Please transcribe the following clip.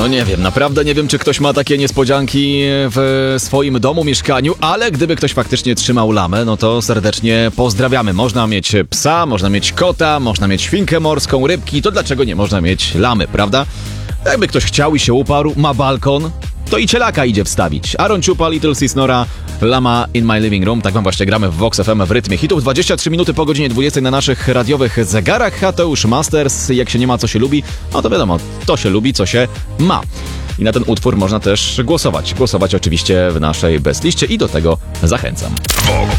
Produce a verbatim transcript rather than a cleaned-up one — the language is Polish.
No nie wiem, naprawdę nie wiem, czy ktoś ma takie niespodzianki w swoim domu, mieszkaniu, ale gdyby ktoś faktycznie trzymał lamę, no to serdecznie pozdrawiamy. Można mieć psa, można mieć kota, można mieć świnkę morską, rybki, to dlaczego nie można mieć lamy, prawda? Jakby ktoś chciał i się uparł, ma balkon, to i cielaka idzie wstawić. Aaron Ciupa, Little Cisnora, Lama in My Living Room. Tak wam właśnie gramy w Vox F M w rytmie hitów. dwadzieścia trzy minuty po godzinie dwudziestej na naszych radiowych zegarach. A to już Masters. Jak się nie ma, co się lubi, no to wiadomo, to się lubi, co się ma. I na ten utwór można też głosować. Głosować oczywiście w naszej bestliście i do tego zachęcam.